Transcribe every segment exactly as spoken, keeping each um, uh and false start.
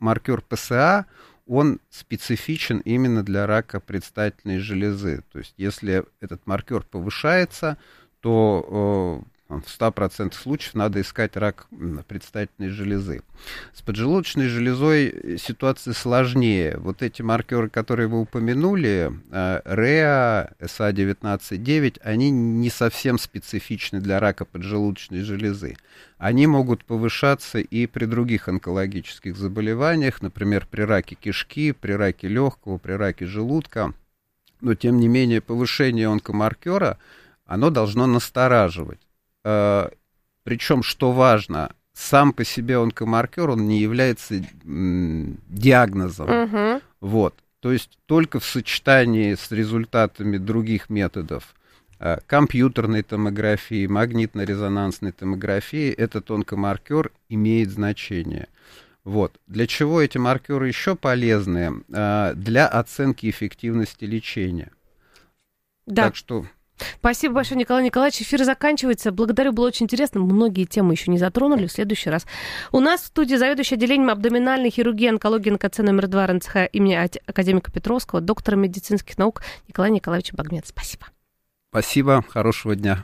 маркер ПСА, он специфичен именно для рака предстательной железы. То есть если этот маркер повышается, то в ста процентах случаев надо искать рак предстательной железы. С поджелудочной железой ситуация сложнее. Вот эти маркеры, которые вы упомянули, РЭА, эс а девятнадцать девять, они не совсем специфичны для рака поджелудочной железы. Они могут повышаться и при других онкологических заболеваниях, например, при раке кишки, при раке легкого, при раке желудка. Но, тем не менее, повышение онкомаркера, оно должно настораживать. Причем, что важно, сам по себе онкомаркер, он не является м, диагнозом. Uh-huh. Вот. То есть только в сочетании с результатами других методов, э, компьютерной томографии, магнитно-резонансной томографии, этот онкомаркер имеет значение. Вот. Для чего эти маркеры еще полезны? Э, для оценки эффективности лечения. Да. Так что... Спасибо большое, Николай Николаевич. Эфир заканчивается. Благодарю, было очень интересно. Многие темы еще не затронули. В следующий раз. У нас в студии заведующий отделением абдоминальной хирургии, онкологии эн ка цэ номер два эр эн цэ ха имени академика Петровского, доктора медицинских наук Николай Николаевич Багмет. Спасибо. Спасибо. Хорошего дня.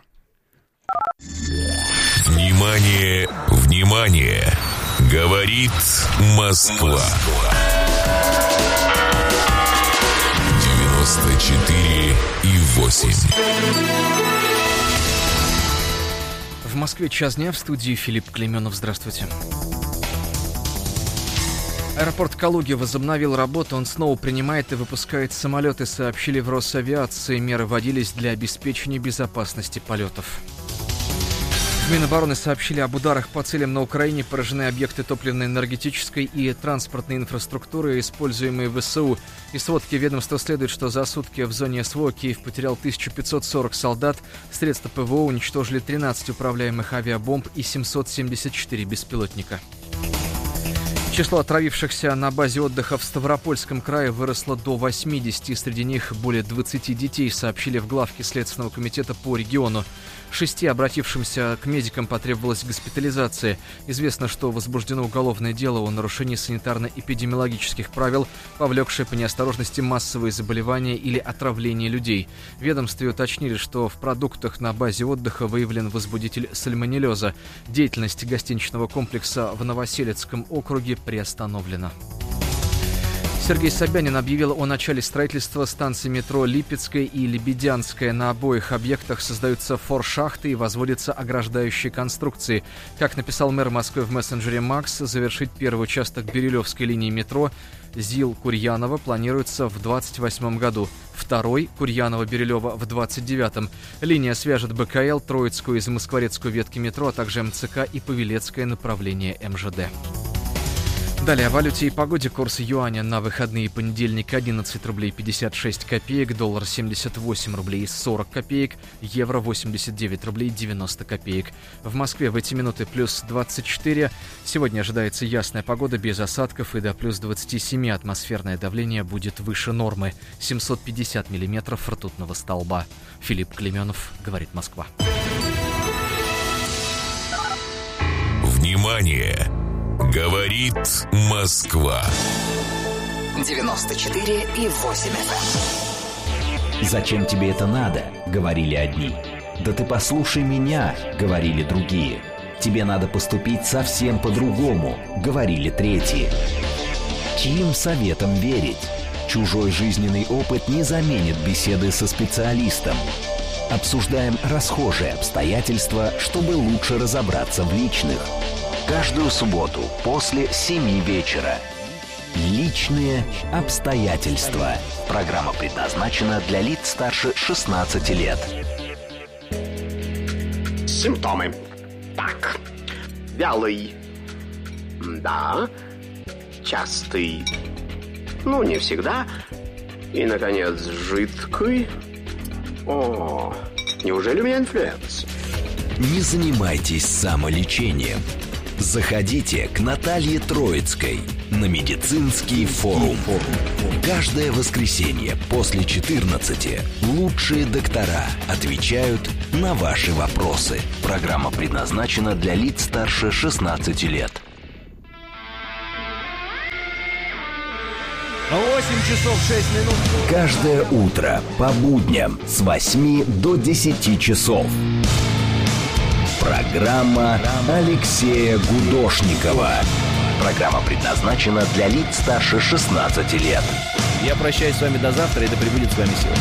Внимание, внимание! Говорит Москва. девяносто четыре и восемь. В Москве час дня, в студии Филипп Клейменов. Здравствуйте. Аэропорт Калуги возобновил работу. Он снова принимает и выпускает самолеты, сообщили в Росавиации. Меры вводились для обеспечения безопасности полетов. В Минобороны сообщили об ударах по целям на Украине. Поражены объекты топливно-энергетической и транспортной инфраструктуры, используемые в вэ эс у. Из сводки ведомства следует, что за сутки в зоне СВО Киев потерял тысяча пятьсот сорок солдат. Средства ПВО уничтожили тринадцать управляемых авиабомб и семьсот семьдесят четыре беспилотника. Число отравившихся на базе отдыха в Ставропольском крае выросло до восьмидесяти. Среди них более двадцати детей, сообщили в главке Следственного комитета по региону. Шести обратившимся к медикам потребовалась госпитализация. Известно, что возбуждено уголовное дело о нарушении санитарно-эпидемиологических правил, повлекшее по неосторожности массовые заболевания или отравление людей. В ведомстве уточнили, что в продуктах на базе отдыха выявлен возбудитель сальмонеллеза. Деятельность гостиничного комплекса в Новоселецком округе приостановлена. Сергей Собянин объявил о начале строительства станций метро Липецкая и Лебедянская. На обоих объектах создаются форшахты и возводятся ограждающие конструкции. Как написал мэр Москвы в мессенджере Макс, завершить первый участок Бирюлевской линии метро Зил-Курьянова планируется в двадцать восьмом году. Второй Курьянова-Бирюлева в двадцать девятом. Линия свяжет бэ ка эл, Троицкую и Замоскворецкую ветки метро, а также эм цэ ка и Павелецкое направление эм жэ дэ. Далее о валюте и погоде. Курс юаня на выходные: понедельник одиннадцать рублей пятьдесят шесть копеек, доллар семьдесят восемь рублей сорок копеек, евро восемьдесят девять рублей девяносто копеек. В Москве в эти минуты плюс двадцать четыре. Сегодня ожидается ясная погода без осадков и до плюс двадцать семь. Атмосферное давление будет выше нормы. семьсот пятьдесят миллиметров ртутного столба. Филипп Клейменов, говорит Москва. Внимание! Говорит Москва. девяносто четыре и восемь эф эм. «Зачем тебе это надо?» — говорили одни. «Да ты послушай меня!» — говорили другие. «Тебе надо поступить совсем по-другому!» — говорили третьи. Чьим советам верить? Чужой жизненный опыт не заменит беседы со специалистом. Обсуждаем расхожие обстоятельства, чтобы лучше разобраться в личных. Каждую субботу после семи вечера. Личные обстоятельства. Программа предназначена для лиц старше шестнадцати лет. Симптомы. Так. Вялый. Да. Частый. Ну, не всегда. И, наконец, жидкий. О, неужели у меня инфлюенс? Не занимайтесь самолечением. Заходите к Наталье Троицкой на медицинский форум. Каждое воскресенье после четырнадцати лучшие доктора отвечают на ваши вопросы. Программа предназначена для лиц старше шестнадцати лет. восемь часов шесть минут. Каждое утро по будням с восьми до десяти часов. Программа Алексея Гудошникова. Программа предназначена для лиц старше шестнадцати лет. Я прощаюсь с вами до завтра, и да пребудет с вами сила.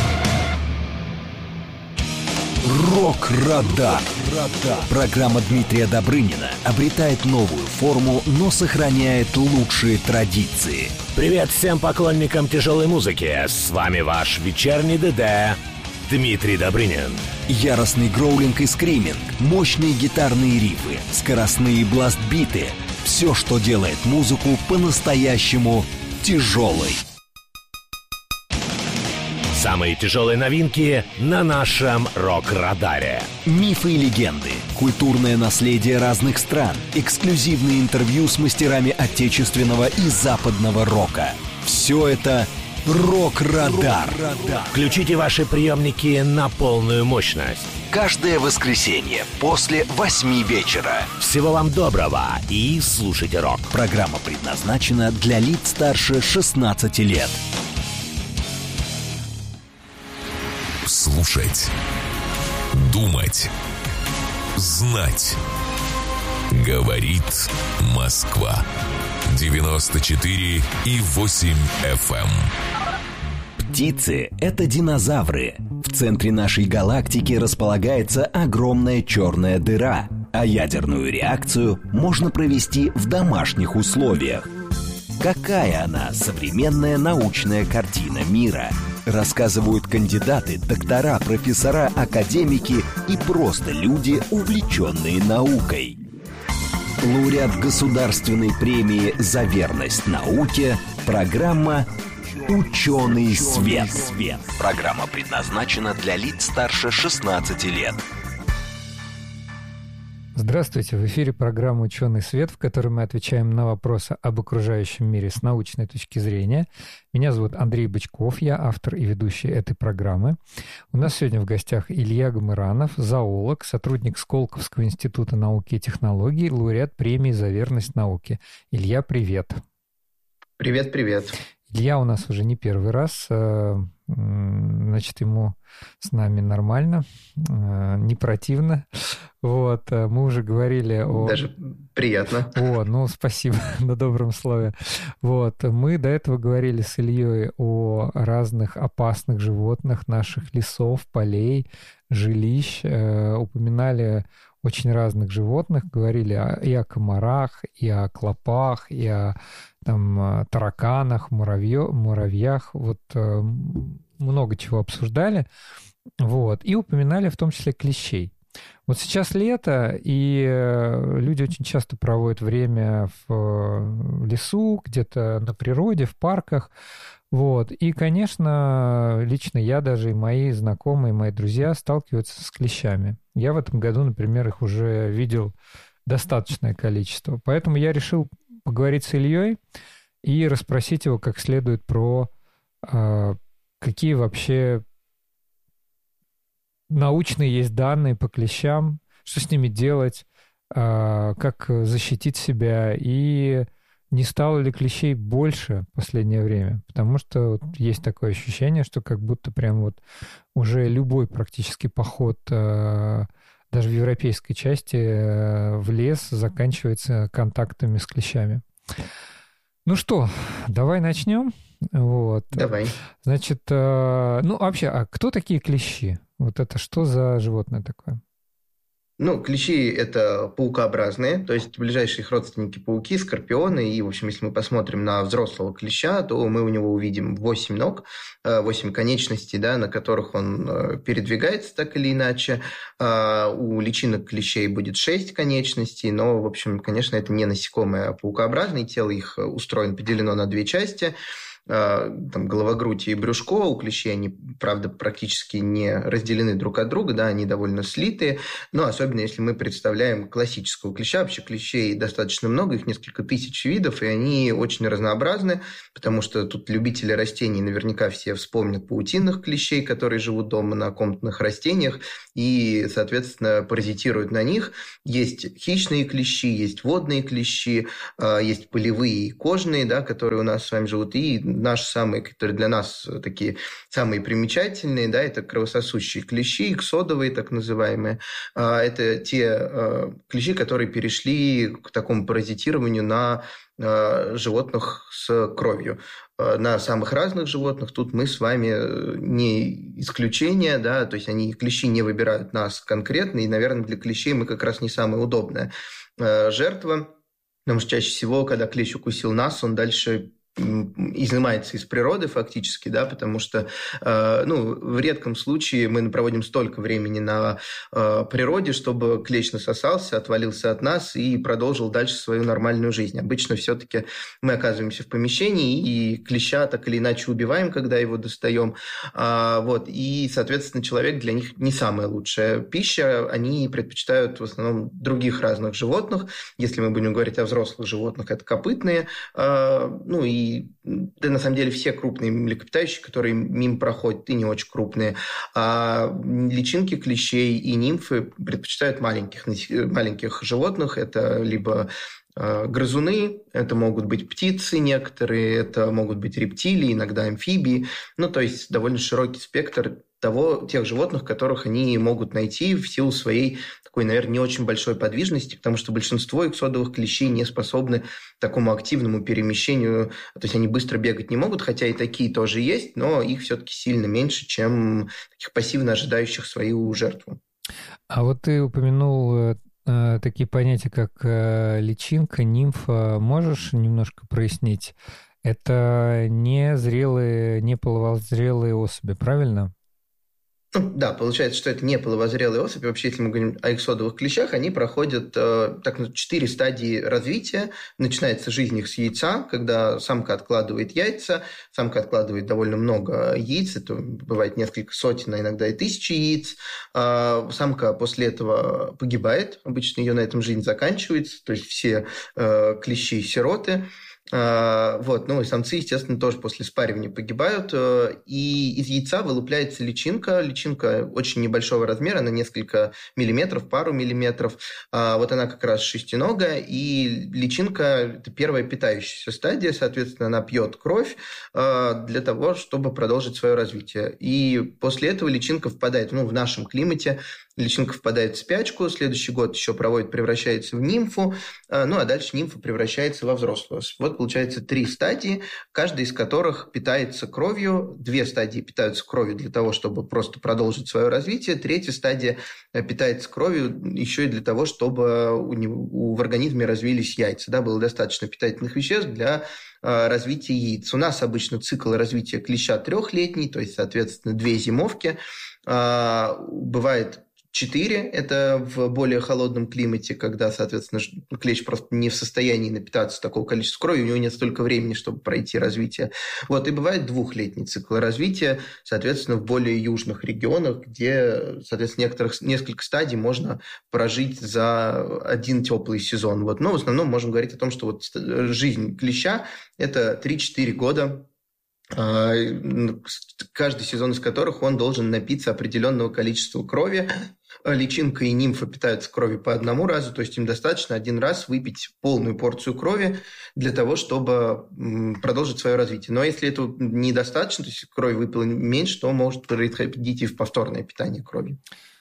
Рок-Радар. Программа Дмитрия Добрынина обретает новую форму, но сохраняет лучшие традиции. Привет всем поклонникам тяжелой музыки. С вами ваш вечерний ДД Дмитрий Добрынин. Яростный гроулинг и скриминг, мощные гитарные рифы, скоростные бластбиты. Все, что делает музыку по-настоящему тяжелой. Самые тяжелые новинки на нашем Рок-Радаре. Мифы и легенды, культурное наследие разных стран, эксклюзивные интервью с мастерами отечественного и западного рока. Все это Рок-Радар. Включите ваши приемники на полную мощность. Каждое воскресенье после восьми вечера. Всего вам доброго и слушайте рок. Программа предназначена для лиц старше шестнадцати лет. Слушать, думать, знать. Говорит Москва. девяносто четыре и восемь эф эм. Птицы — это динозавры. В центре нашей галактики располагается огромная черная дыра, а ядерную реакцию можно провести в домашних условиях. Какая она, современная научная картина мира? Рассказывают кандидаты, доктора, профессора, академики и просто люди, увлеченные наукой. Лауреат Государственной премии «За верность науке» программа «Ученый свет». Программа предназначена для лиц старше шестнадцати лет. Здравствуйте, в эфире программа «Ученый свет», в которой мы отвечаем на вопросы об окружающем мире с научной точки зрения. Меня зовут Андрей Бычков, я автор и ведущий этой программы. У нас сегодня в гостях Илья Гамыранов, зоолог, сотрудник Сколковского института науки и технологий, лауреат премии «За верность науке». Илья, привет. Привет, привет. Илья у нас уже не первый раз, значит, ему с нами нормально, не противно. Вот, мы уже говорили о... Даже приятно. О, ну, спасибо на добром слове. Вот, мы до этого говорили с Ильей о разных опасных животных наших лесов, полей, жилищ, упоминали очень разных животных, говорили и о комарах, и о клопах, и о там, тараканах, муравьё, муравьях, вот много чего обсуждали, вот, и упоминали в том числе клещей. Вот сейчас лето, и люди очень часто проводят время в лесу, где-то на природе, в парках. Вот. И, конечно, лично я даже и мои знакомые, мои друзья сталкиваются с клещами. Я в этом году, например, их уже видел достаточное количество. Поэтому я решил поговорить с Ильей и расспросить его как следует про э, какие вообще научные есть данные по клещам, что с ними делать, э, как защитить себя и... Не стало ли клещей больше в последнее время? Потому что вот есть такое ощущение, что как будто прям вот уже любой практически поход даже в европейской части в лес заканчивается контактами с клещами. Ну что, давай начнем. Вот. Давай. Значит, ну вообще, а кто такие клещи? Вот это что за животное такое? Ну, клещи – это паукообразные, то есть ближайшие их родственники пауки, скорпионы. И, в общем, если мы посмотрим на взрослого клеща, то мы у него увидим восемь ног, восемь конечностей, да, на которых он передвигается так или иначе. У личинок клещей будет шесть конечностей, но, в общем, конечно, это не насекомые, а паукообразные. Тело их устроено, поделено на две части. Там, головогрудь и брюшко, у клещей они, правда, практически не разделены друг от друга, да, они довольно слитые, но особенно если мы представляем классического клеща, вообще клещей достаточно много, их несколько тысяч видов, и они очень разнообразны, потому что тут любители растений наверняка все вспомнят паутинных клещей, которые живут дома на комнатных растениях и, соответственно, паразитируют на них. Есть хищные клещи, есть водные клещи, есть полевые и кожные, да, которые у нас с вами живут, и наши самые, которые для нас такие самые примечательные, да, это кровососущие клещи, иксодовые так называемые. Это те клещи, которые перешли к такому паразитированию на животных с кровью. На самых разных животных тут мы с вами не исключение, да, то есть они, клещи, не выбирают нас конкретно, и, наверное, для клещей мы как раз не самая удобная жертва, потому что чаще всего, когда клещ укусил нас, он дальше изымается из природы фактически, да, потому что э, ну, в редком случае мы проводим столько времени на э, природе, чтобы клещ насосался, отвалился от нас и продолжил дальше свою нормальную жизнь. Обычно все-таки мы оказываемся в помещении и клеща так или иначе убиваем, когда его достаем. А, вот, и, соответственно, человек для них не самая лучшая пища. Они предпочитают в основном других разных животных. Если мы будем говорить о взрослых животных, это копытные, э, ну и И, да, на самом деле все крупные млекопитающие, которые мимо проходят, и не очень крупные. А личинки клещей и нимфы предпочитают маленьких, маленьких животных. Это либо грызуны, это могут быть птицы некоторые, это могут быть рептилии, иногда амфибии. Ну, то есть довольно широкий спектр того, тех животных, которых они могут найти в силу своей такой, наверное, не очень большой подвижности, потому что большинство иксодовых клещей не способны к такому активному перемещению, то есть они быстро бегать не могут, хотя и такие тоже есть, но их все-таки сильно меньше, чем таких пассивно ожидающих свою жертву. А вот ты упомянул э, такие понятия, как э, личинка, нимфа. Можешь немножко прояснить? Это не зрелые, не половозрелые особи, правильно? Ну, да, получается, что это не половозрелые особи. Вообще, если мы говорим о иксодовых клещах, они проходят э, так, ну, четыре стадии развития. Начинается жизнь их с яйца, когда самка откладывает яйца. Самка откладывает довольно много яиц, это бывает несколько сотен, а иногда и тысячи яиц. Э, самка после этого погибает, обычно ее на этом жизнь заканчивается, то есть все э, клещи-сироты. Вот, ну и самцы, естественно, тоже после спаривания погибают, и из яйца вылупляется личинка. Личинка очень небольшого размера, на несколько миллиметров, пару миллиметров. Вот она как раз шестиногая, и личинка – это первая питающаяся стадия, соответственно, она пьет кровь для того, чтобы продолжить свое развитие. И после этого личинка впадает, ну, в нашем климате, личинка впадает в спячку, следующий год еще проводит, превращается в нимфу, ну а дальше нимфа превращается во взрослую. Вот получается три стадии, каждая из которых питается кровью. Две стадии питаются кровью для того, чтобы просто продолжить свое развитие. Третья стадия питается кровью еще и для того, чтобы у него, в организме развились яйца. Да, было достаточно питательных веществ для развития яиц. У нас обычно цикл развития клеща трехлетний, то есть, соответственно, две зимовки. Бывает четыре – это в более холодном климате, когда, соответственно, клещ просто не в состоянии напитаться такого количества крови, у него нет столько времени, чтобы пройти развитие. Вот, и бывает двухлетний цикл развития, соответственно, в более южных регионах, где, соответственно, некоторых, несколько стадий можно прожить за один теплый сезон. Вот. Но в основном можем говорить о том, что вот жизнь клеща – это три-четыре года, каждый сезон из которых он должен напиться определенного количества крови. Личинка и нимфа питаются кровью по одному разу, то есть им достаточно один раз выпить полную порцию крови для того, чтобы продолжить свое развитие. Но если этого недостаточно, то есть крови выпила меньше, то может происходить и в повторное питание кровью.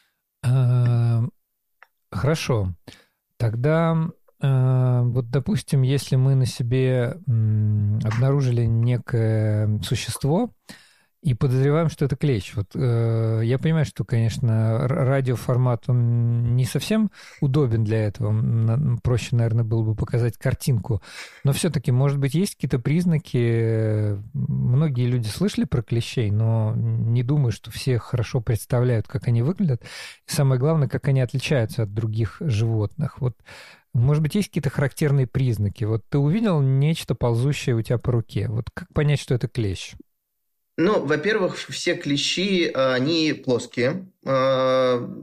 Хорошо. Тогда вот, допустим, если мы на себе обнаружили некое существо и подозреваем, что это клещ. Вот, э, я понимаю, что, конечно, радиоформат, он не совсем удобен для этого. Проще, наверное, было бы показать картинку. Но все-таки, может быть, есть какие-то признаки. Многие люди слышали про клещей, но не думаю, что все хорошо представляют, как они выглядят. И самое главное, как они отличаются от других животных. Вот, может быть, есть какие-то характерные признаки. Вот ты увидел нечто ползущее у тебя по руке. Вот как понять, что это клещ? Ну, во-первых, все клещи, они плоские. То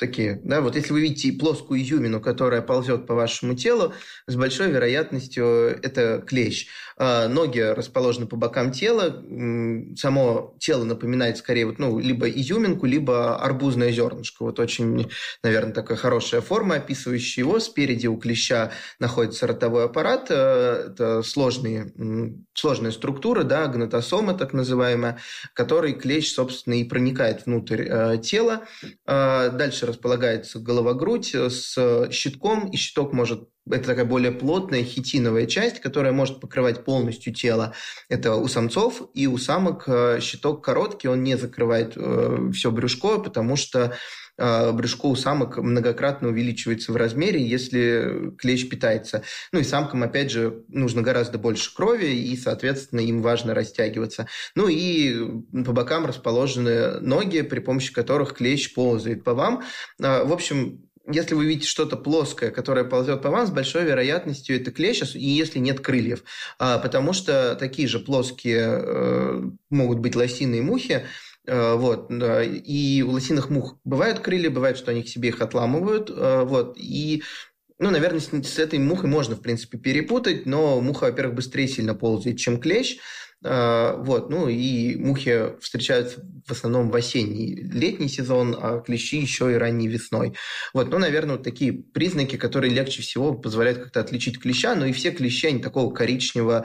такие, да, вот если вы видите плоскую изюмину, которая ползет по вашему телу, с большой вероятностью это клещ. Ноги расположены по бокам тела, само тело напоминает скорее вот, ну, либо изюминку, либо арбузное зернышко. Вот очень, наверное, такая хорошая форма, описывающая его. Спереди у клеща находится ротовой аппарат, это сложные, сложная структура, да, гнатосома так называемая, который клещ, собственно, и проникает внутрь тела. Дальше располагается голова-грудь с щитком, и щиток может... Это такая более плотная хитиновая часть, которая может покрывать полностью тело. Это у самцов, и у самок щиток короткий, он не закрывает все брюшко, потому что брюшко у самок многократно увеличивается в размере, если клещ питается. Ну и самкам, опять же, нужно гораздо больше крови, и, соответственно, им важно растягиваться. Ну и по бокам расположены ноги, при помощи которых клещ ползает по вам. В общем, если вы видите что-то плоское, которое ползет по вам, с большой вероятностью это клещ, и если нет крыльев. Потому что такие же плоские могут быть лосиные мухи. Вот. И у лосиных мух бывают крылья, бывает, что они к себе их отламывают. Вот. И, ну, наверное, с, с этой мухой можно, в принципе, перепутать, но муха, во-первых, быстрее сильно ползает, чем клещ. Вот. Ну, и мухи встречаются в основном в осенний, летний сезон, а клещи еще и ранней весной. Вот. Ну, наверное, вот такие признаки, которые легче всего позволяют как-то отличить клеща, но и все клещи, они такого коричневого,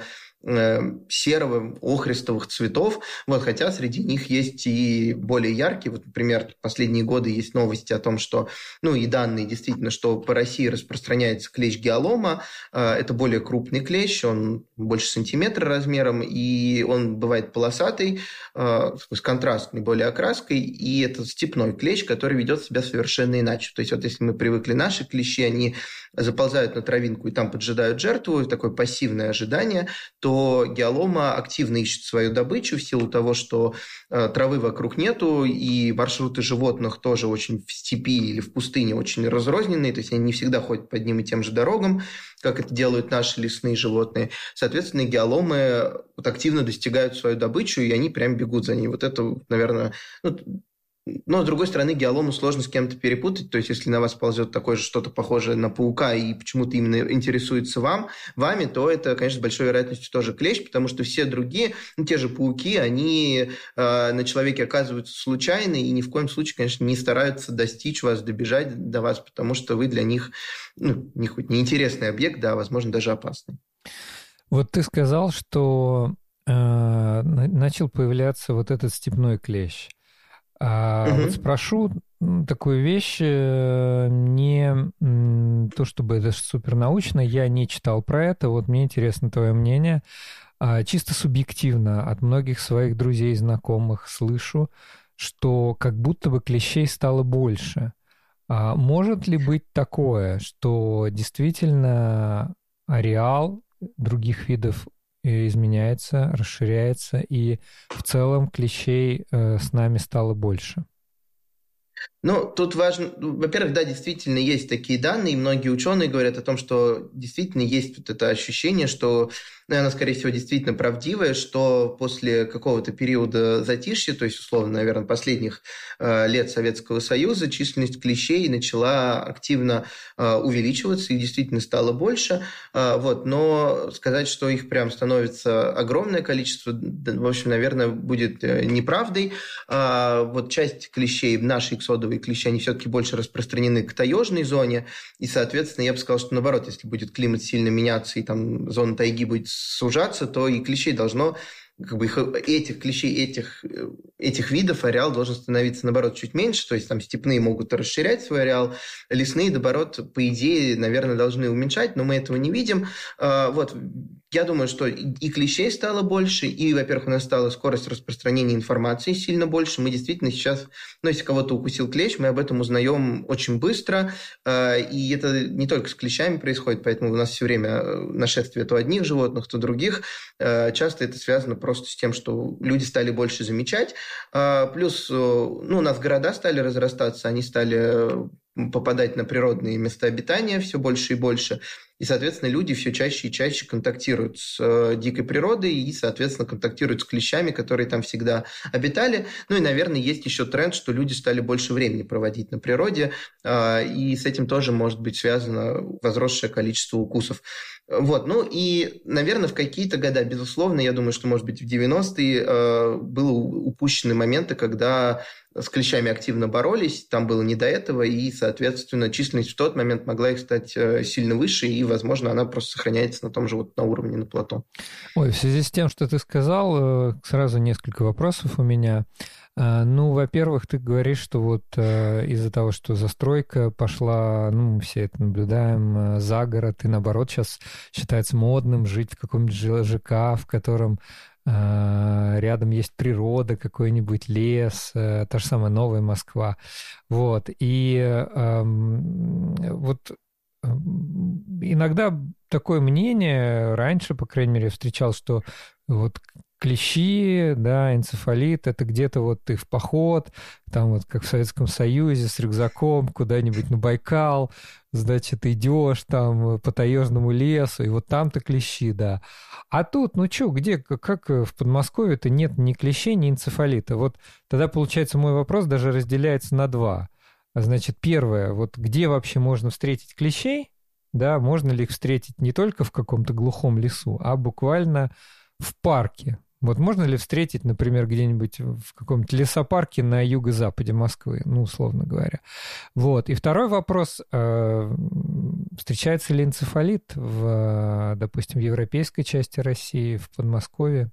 серого, охристовых цветов, вот, хотя среди них есть и более яркие. Вот, например, в последние годы есть новости о том, что, ну и данные действительно, что по России распространяется клещ гиалома. Это более крупный клещ, он больше сантиметра размером, и он бывает полосатый, с контрастной более окраской, и это степной клещ, который ведет себя совершенно иначе. То есть вот если мы привыкли, наши клещи, они заползают на травинку и там поджидают жертву, такое пассивное ожидание, то гиалома активно ищет свою добычу в силу того, что э, травы вокруг нету, и маршруты животных тоже очень в степи или в пустыне очень разрозненные, то есть они не всегда ходят по одним и тем же дорогам, как это делают наши лесные животные. Соответственно, гиаломы вот активно достигают свою добычу, и они прям бегут за ней. Вот это, наверное... Ну, но, с другой стороны, гиалому сложно с кем-то перепутать. То есть, если на вас ползет такое же что-то похожее на паука и почему-то именно интересуется вам, вами, то это, конечно, с большой вероятностью тоже клещ, потому что все другие, ну, те же пауки, они э, на человеке оказываются случайно и ни в коем случае, конечно, не стараются достичь вас, добежать до вас, потому что вы для них, ну, не хоть не интересный объект, да, возможно, даже опасный. Вот ты сказал, что э, начал появляться вот этот степной клещ. А угу. Вот спрошу такую вещь, не то чтобы это супернаучно, я не читал про это, вот мне интересно твое мнение. Чисто субъективно от многих своих друзей и знакомых слышу, что как будто бы клещей стало больше. А может ли быть такое, что действительно ареал других видов изменяется, расширяется, и в целом клещей э, с нами стало больше? Ну, тут важно, во-первых, да, действительно есть такие данные, и многие ученые говорят о том, что действительно есть вот это ощущение, что, наверное, скорее всего, действительно правдивое, что после какого-то периода затишья, то есть, условно, наверное, последних э, лет Советского Союза, численность клещей начала активно э, увеличиваться и действительно стало больше. Э, вот, но сказать, что их прям становится огромное количество, в общем, наверное, будет неправдой. Э, вот часть клещей, наши иксодовые клещи, они все-таки больше распространены к таежной зоне, и, соответственно, я бы сказал, что наоборот, если будет климат сильно меняться и там зона тайги будет сужаться, то и клещей должно, как бы их, этих клещей, этих, этих видов ареал должен становиться, наоборот, чуть меньше, то есть там степные могут расширять свой ареал, лесные, наоборот, по идее, наверное, должны уменьшать, но мы этого не видим. Вот. Я думаю, что и клещей стало больше, и, во-первых, у нас стала скорость распространения информации сильно больше. Мы действительно сейчас, ну, если кого-то укусил клещ, мы об этом узнаем очень быстро, и это не только с клещами происходит, поэтому у нас все время нашествие то одних животных, то других. Часто это связано просто с тем, что люди стали больше замечать. Плюс, ну, у нас города стали разрастаться, они стали попадать на природные места обитания все больше и больше. И, соответственно, люди все чаще и чаще контактируют с э, дикой природой и, соответственно, контактируют с клещами, которые там всегда обитали. Ну и, наверное, есть еще тренд, что люди стали больше времени проводить на природе, э, и с этим тоже может быть связано возросшее количество укусов. Вот, ну и, наверное, в какие-то года, безусловно, я думаю, что, может быть, в девяностые э, было упущены моменты, когда с клещами активно боролись, там было не до этого, и, соответственно, численность в тот момент могла их стать сильно выше, и, возможно, она просто сохраняется на том же вот на уровне, на плато. Ой, в связи с тем, что ты сказал, сразу несколько вопросов у меня. Ну, во-первых, ты говоришь, что вот из-за того, что застройка пошла, ну, мы все это наблюдаем, за город, и наоборот сейчас считается модным жить в каком-нибудь ЖК, в котором рядом есть природа, какой-нибудь лес, та же самая Новая Москва. Вот. И эм, вот иногда такое мнение, раньше, по крайней мере, встречал, что вот клещи, да, энцефалит, это где-то вот ты в поход, там вот как в Советском Союзе с рюкзаком куда-нибудь на Байкал, значит, идешь там по таежному лесу, и вот там-то клещи, да. А тут, ну что, где, как в Подмосковье-то нет ни клещей, ни энцефалита? Вот тогда, получается, мой вопрос даже разделяется на два. Значит, первое, вот где вообще можно встретить клещей, да, можно ли их встретить не только в каком-то глухом лесу, а буквально в парке. Вот можно ли встретить, например, где-нибудь в каком-нибудь лесопарке на юго-западе Москвы, ну, условно говоря. Вот. И второй вопрос. Встречается ли энцефалит в, допустим, в европейской части России, в Подмосковье?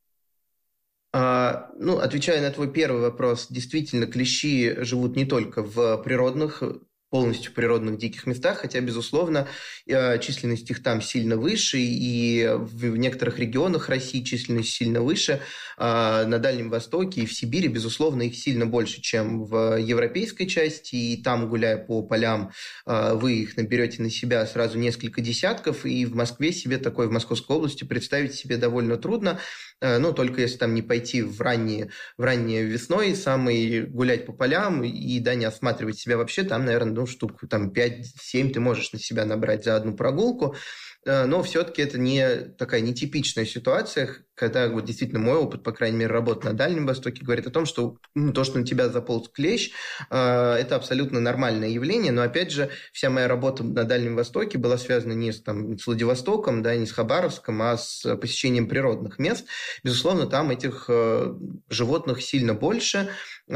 А, ну, отвечая на твой первый вопрос, действительно, клещи живут не только в природных, полностью в природных диких местах, хотя, безусловно, численность их там сильно выше, и в некоторых регионах России численность сильно выше. На Дальнем Востоке и в Сибири, безусловно, их сильно больше, чем в европейской части, и там, гуляя по полям, вы их наберете на себя сразу несколько десятков, и в Москве себе такой, в Московской области представить себе довольно трудно, ну, только если там не пойти в ранние, в ранние весной, самый гулять по полям и, да, не осматривать себя вообще, там, наверное, ну, штук там пять-семь ты можешь на себя набрать за одну прогулку, но все-таки это не такая нетипичная ситуация, когда вот действительно мой опыт, по крайней мере, работы на Дальнем Востоке, говорит о том, что ну, то, что на тебя заполз клещ, это абсолютно нормальное явление, но, опять же, вся моя работа на Дальнем Востоке была связана не с, там, с Владивостоком, да, не с Хабаровском, а с посещением природных мест. Безусловно, там этих животных сильно больше.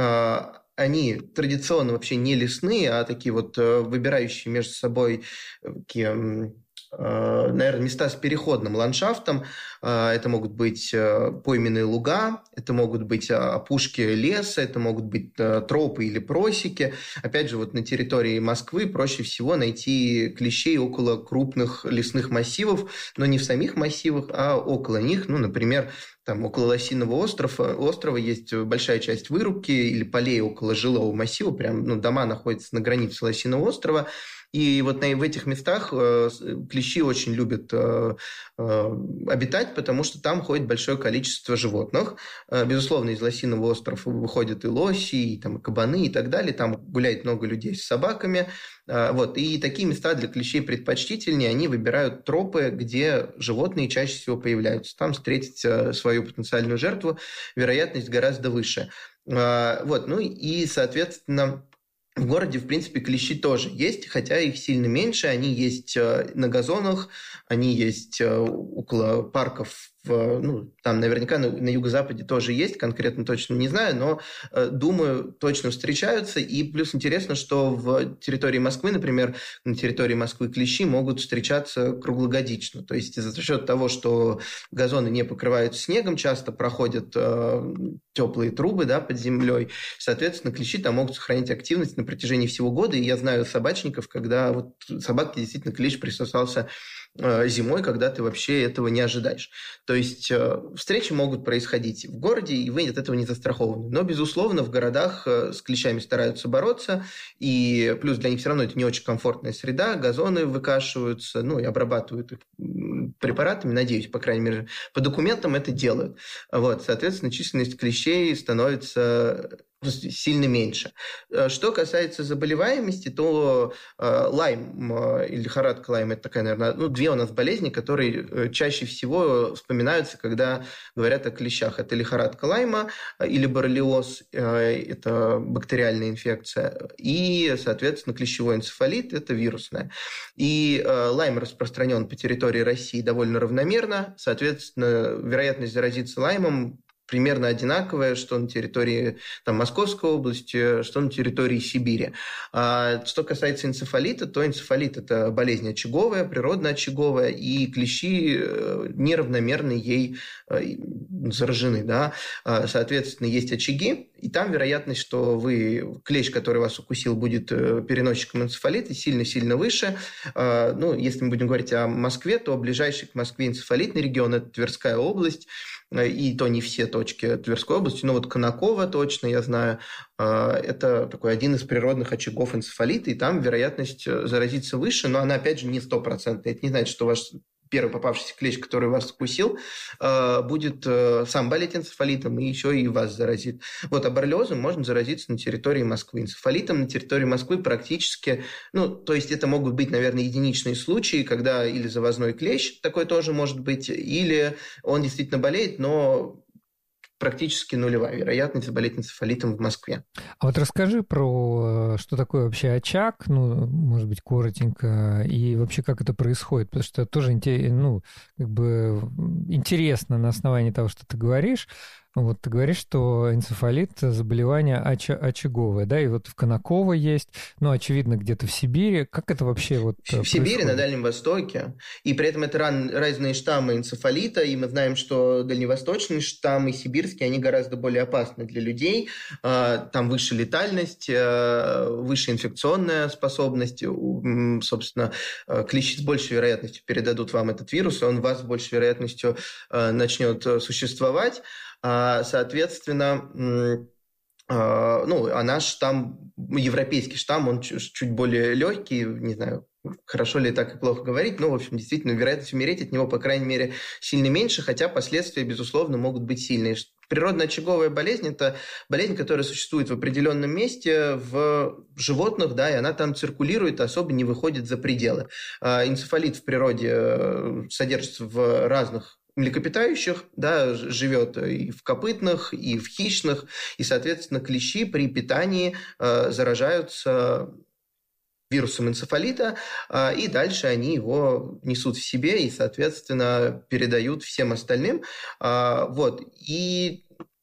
Они традиционно вообще не лесные, а такие вот выбирающие между собой такие, наверное, места с переходным ландшафтом. Это могут быть пойменные луга, это могут быть опушки леса, это могут быть тропы или просеки. Опять же, вот на территории Москвы проще всего найти клещей около крупных лесных массивов, но не в самих массивах, а около них. Ну, например, там около Лосиного острова, острова есть большая часть вырубки или полей около жилого массива, прям ну, дома находятся на границе Лосиного острова. И вот в этих местах клещи очень любят обитать, потому что там ходит большое количество животных. Безусловно, из Лосиного острова выходят и лоси, и, там, и кабаны, и так далее. Там гуляет много людей с собаками. Вот. И такие места для клещей предпочтительнее. Они выбирают тропы, где животные чаще всего появляются. Там встретить свою потенциальную жертву вероятность гораздо выше. Вот. Ну и, соответственно, в городе, в принципе, клещи тоже есть, хотя их сильно меньше. Они есть на газонах, они есть около парков. Ну, там наверняка на, на юго-западе тоже есть, конкретно точно не знаю, но, э, думаю, точно встречаются. И плюс интересно, что в территории Москвы, например, на территории Москвы клещи могут встречаться круглогодично. То есть за счет того, что газоны не покрываются снегом, часто проходят э, теплые трубы, да, под землей. Соответственно, клещи там могут сохранить активность на протяжении всего года. И я знаю собачников, когда вот собаке действительно клещ присосался зимой, когда ты вообще этого не ожидаешь. То есть встречи могут происходить в городе, и вы от этого не застрахованы. Но, безусловно, в городах с клещами стараются бороться, и плюс для них все равно это не очень комфортная среда, газоны выкашиваются, ну и обрабатывают их препаратами, надеюсь, по крайней мере, по документам это делают. Вот, соответственно, численность клещей становится сильно меньше. Что касается заболеваемости, то э, лайм э, или лихорадка лайма – это такая, наверное, ну, две у нас болезни, которые чаще всего вспоминаются, когда говорят о клещах. Это лихорадка лайма или боррелиоз – это бактериальная инфекция, и, соответственно, клещевой энцефалит – это вирусная. И э, лайм распространен по территории России довольно равномерно, соответственно, вероятность заразиться лаймом примерно одинаковое, что на территории там, Московской области, что на территории Сибири. А что касается энцефалита, то энцефалит – это болезнь очаговая, природно-очаговая, и клещи неравномерно ей заражены. Да? Соответственно, есть очаги, и там вероятность, что вы, клещ, который вас укусил, будет переносчиком энцефалита, сильно-сильно выше. Ну, если мы будем говорить о Москве, то ближайший к Москве энцефалитный регион – это Тверская область, и то не все точки Тверской области, но вот Конаково точно, я знаю, это такой один из природных очагов энцефалита, и там вероятность заразиться выше, но она, опять же, не стопроцентная. Это не значит, что ваш первый попавшийся клещ, который вас укусил, будет сам болеть энцефалитом и еще и вас заразит. Вот, а боррелиозом можно заразиться на территории Москвы. Энцефалитом на территории Москвы практически, ну, то есть это могут быть, наверное, единичные случаи, когда или завозной клещ, такой тоже может быть, или он действительно болеет, но практически нулевая вероятность заболеть энцефалитом в Москве. А вот расскажи про, что такое вообще очаг, ну, может быть, коротенько, и вообще как это происходит, потому что тоже ну, как бы интересно на основании того, что ты говоришь. Вот ты говоришь, что энцефалит – заболевание оч- очаговое, да, и вот в Конаково есть, ну, очевидно, где-то в Сибири. Как это вообще вот В происходит? Сибири, на Дальнем Востоке, и при этом это ран- разные штаммы энцефалита, и мы знаем, что дальневосточный штамм и сибирский, они гораздо более опасны для людей, там выше летальность, выше инфекционная способность, собственно, клещи с большей вероятностью передадут вам этот вирус, и он вас с большей вероятностью начнет существовать. Соответственно, ну, а наш штамм, европейский штамм, он чуть более легкий, не знаю, хорошо ли так и плохо говорить, но, в общем, действительно, вероятность умереть от него, по крайней мере, сильно меньше, хотя последствия, безусловно, могут быть сильные. Природно-очаговая болезнь – это болезнь, которая существует в определенном месте в животных, да, и она там циркулирует, особо не выходит за пределы. Энцефалит в природе содержится в разных млекопитающих, да, живет и в копытных, и в хищных, и, соответственно, клещи при питании э, заражаются вирусом энцефалита, э, и дальше они его несут в себе и, соответственно, передают всем остальным. Э, вот, и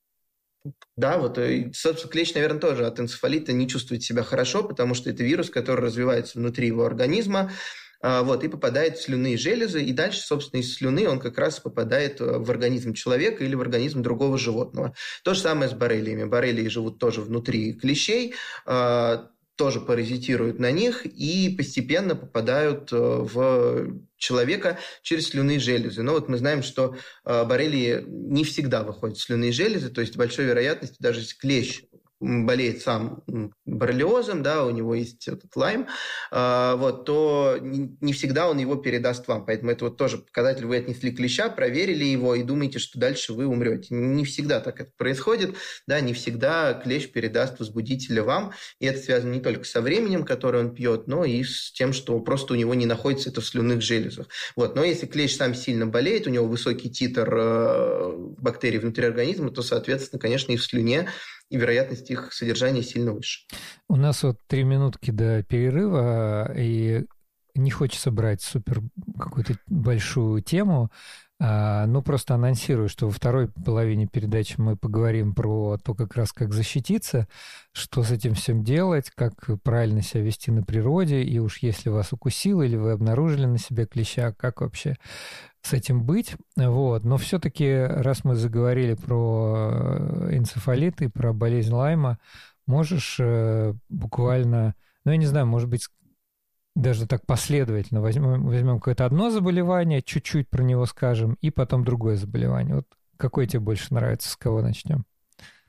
да, вот, собственно, клещ, наверное, тоже от энцефалита не чувствует себя хорошо, потому что это вирус, который развивается внутри его организма, вот, и попадает в слюнные железы, и дальше, собственно, из слюны он как раз попадает в организм человека или в организм другого животного. То же самое с боррелиями. Боррелии живут тоже внутри клещей, тоже паразитируют на них и постепенно попадают в человека через слюнные железы. Но вот мы знаем, что боррелии не всегда выходят в слюнные железы, то есть с большой вероятностью, даже если клещ болеет сам боррелиозом, да, у него есть этот лайм, вот, то не всегда он его передаст вам. Поэтому это вот тоже показатель. Вы отнесли клеща, проверили его и думаете, что дальше вы умрете. Не всегда так это происходит, да, не всегда клещ передаст возбудителя вам. И это связано не только со временем, которое он пьет, но и с тем, что просто у него не находится это в слюнных железах. Вот. Но если клещ сам сильно болеет, у него высокий титр бактерий внутри организма, то, соответственно, конечно, и в слюне и вероятность их содержания сильно выше. У нас вот три минутки до перерыва, и не хочется брать супер какую-то большую тему, но просто анонсирую, что во второй половине передачи мы поговорим про то, как раз как защититься, что с этим всем делать, как правильно себя вести на природе, и уж если вас укусило или вы обнаружили на себе клеща, как вообще с этим быть. Вот. Но все-таки, раз мы заговорили про энцефалит и про болезнь Лайма, можешь буквально, ну, я не знаю, может быть, даже так последовательно возьмем, возьмем какое-то одно заболевание, чуть-чуть про него скажем, и потом другое заболевание. Вот какое тебе больше нравится, с кого начнем?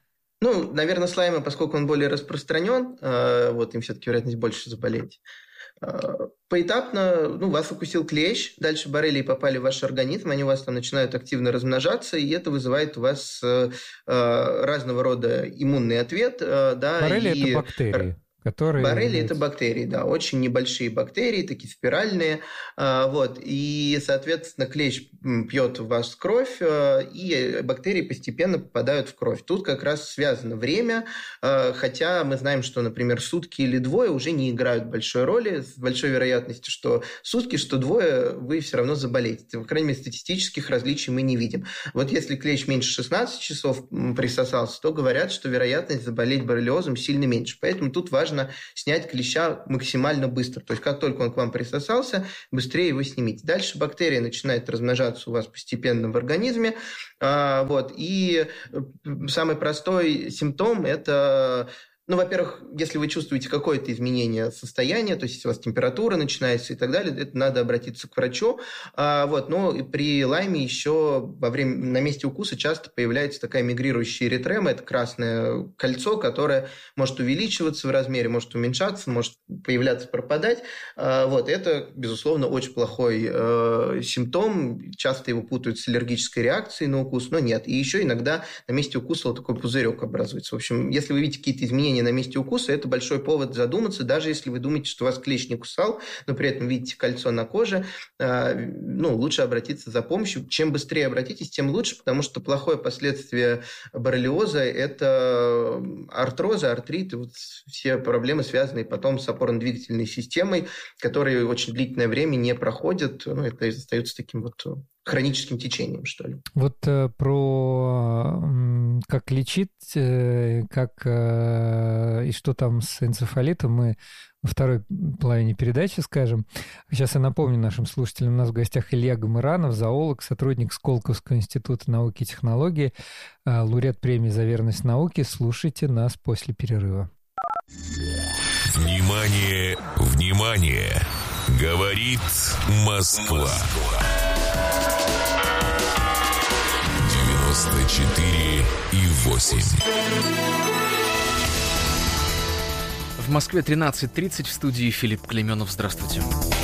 Ну, наверное, с Лаймом, поскольку он более распространен, вот им все-таки вероятность больше заболеть. Поэтапно, ну, вас укусил клещ, дальше боррелии попали в ваш организм, они у вас там начинают активно размножаться, и это вызывает у вас э, разного рода иммунный ответ. Э, да, боррелии и... это бактерии. Которые Боррелии являются... это бактерии, да, очень небольшие бактерии, такие спиральные, а, вот, и, соответственно, клещ пьет в вас кровь, а, и бактерии постепенно попадают в кровь. Тут как раз связано время, а, хотя мы знаем, что, например, сутки или двое уже не играют большой роли, с большой вероятностью, что сутки, что двое, вы все равно заболеете. По крайней мере, статистических различий мы не видим. Вот если клещ меньше шестнадцати часов присосался, то говорят, что вероятность заболеть боррелиозом сильно меньше. Поэтому тут важно снять клеща максимально быстро. То есть, как только он к вам присосался, быстрее его снимите. Дальше бактерия начинает размножаться у вас постепенно в организме. А, вот. И самый простой симптом – это... Ну, во-первых, если вы чувствуете какое-то изменение состояния, то есть если у вас температура начинается и так далее, это надо обратиться к врачу. А, вот, но и при лайме еще во время, на месте укуса часто появляется такая мигрирующая эритрема, это красное кольцо, которое может увеличиваться в размере, может уменьшаться, может появляться, пропадать. А, вот, это, безусловно, очень плохой э, симптом. Часто его путают с аллергической реакцией на укус, но нет. И еще иногда на месте укуса вот такой пузырек образуется. В общем, если вы видите какие-то изменения на месте укуса, это большой повод задуматься, даже если вы думаете, что вас клещ не кусал, но при этом видите кольцо на коже, ну, лучше обратиться за помощью. Чем быстрее обратитесь, тем лучше, потому что плохое последствие боррелиоза – это артрозы, артриты, вот все проблемы, связанные потом с опорно-двигательной системой, которые очень длительное время не проходят, ну, это остается таким вот хроническим течением, что ли. Вот э, про э, как лечить, э, как э, и что там с энцефалитом мы во второй половине передачи скажем. Сейчас я напомню нашим слушателям, у нас в гостях Илья Гамыранов, зоолог, сотрудник Сколковского института науки и технологий, э, лауреат премии за верность науке. Слушайте нас после перерыва. Внимание, внимание! Говорит Москва. девяносто четыре и восемь. В Москве тринадцать тридцать, в студии Филипп Клейменов. Здравствуйте.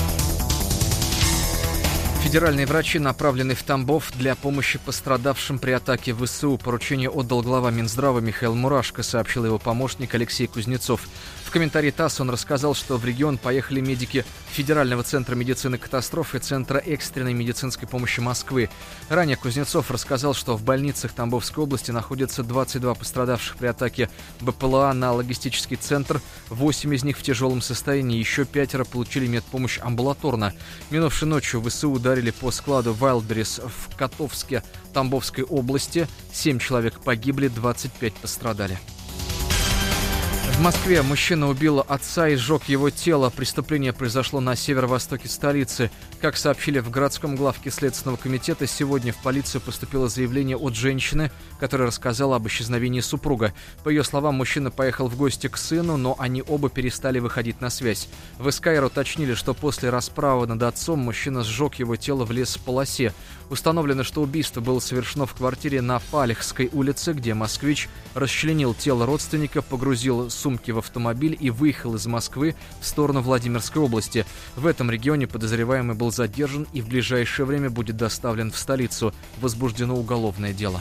Федеральные врачи направлены в Тамбов для помощи пострадавшим при атаке ВСУ. Поручение отдал глава Минздрава Михаил Мурашко, сообщил его помощник Алексей Кузнецов. В комментарии ТАСС он рассказал, что в регион поехали медики Федерального центра медицины катастроф и Центра экстренной медицинской помощи Москвы. Ранее Кузнецов рассказал, что в больницах Тамбовской области находятся двадцать два пострадавших при атаке БПЛА на логистический центр. восемь из них в тяжелом состоянии, еще пятеро получили медпомощь амбулаторно. Минувшей ночью ВСУ ударили по складу Wildberries в Котовске Тамбовской области. семь человек погибли, двадцать пять пострадали. В Москве мужчина убил отца и сжег его тело. Преступление произошло на северо-востоке столицы. Как сообщили в городском главке Следственного комитета, сегодня в полицию поступило заявление от женщины, которая рассказала об исчезновении супруга. По ее словам, мужчина поехал в гости к сыну, но они оба перестали выходить на связь. В СКР уточнили, что после расправы над отцом мужчина сжег его тело в лесополосе. Установлено, что убийство было совершено в квартире на Палехской улице, где москвич расчленил тело родственника, погрузил сумки в автомобиль и выехал из Москвы в сторону Владимирской области. В этом регионе подозреваемый был задержан и в ближайшее время будет доставлен в столицу. Возбуждено уголовное дело.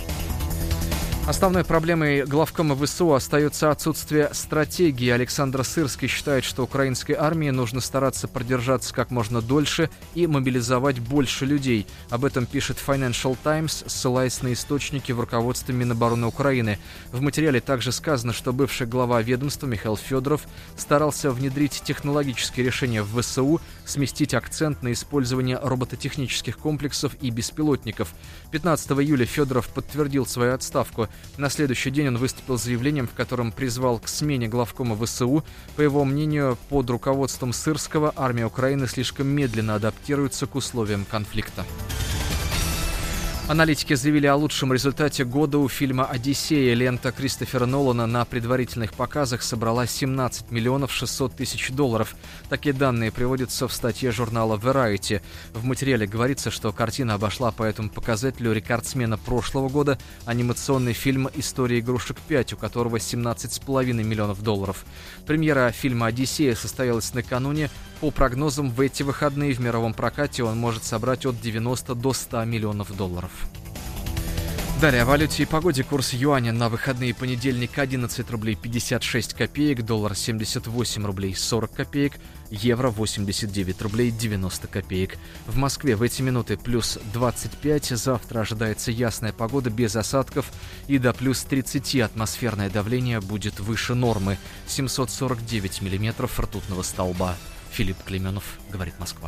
Основной проблемой главкома ВСУ остается отсутствие стратегии. Александр Сырский считает, что украинской армии нужно стараться продержаться как можно дольше и мобилизовать больше людей. Об этом пишет Financial Times, ссылаясь на источники в руководстве Минобороны Украины. В материале также сказано, что бывший глава ведомства Михаил Федоров старался внедрить технологические решения в ВСУ, сместить акцент на использование робототехнических комплексов и беспилотников. пятнадцатого июля Федоров подтвердил свою отставку. На следующий день он выступил с заявлением, в котором призвал к смене главкома ВСУ. По его мнению, под руководством Сырского армия Украины слишком медленно адаптируется к условиям конфликта. Аналитики заявили о лучшем результате года у фильма «Одиссея». Лента Кристофера Нолана на предварительных показах собрала семнадцать миллионов шестьсот тысяч долларов. Такие данные приводятся в статье журнала Variety. В материале говорится, что картина обошла по этому показателю рекордсмена прошлого года, анимационный фильм «История игрушек пять», у которого семнадцать с половиной миллионов долларов. Премьера фильма «Одиссея» состоялась накануне. По прогнозам, в эти выходные в мировом прокате он может собрать от девяноста до ста миллионов долларов. Далее о валюте и погоде. Курс юаня на выходные: понедельник одиннадцать рублей пятьдесят шесть копеек, доллар семьдесят восемь рублей сорок копеек, евро восемьдесят девять рублей девяносто копеек. В Москве в эти минуты плюс двадцать пять, завтра ожидается ясная погода без осадков и до плюс тридцать атмосферное давление будет выше нормы, семьсот сорок девять миллиметров ртутного столба. Филипп Клейменов, говорит Москва.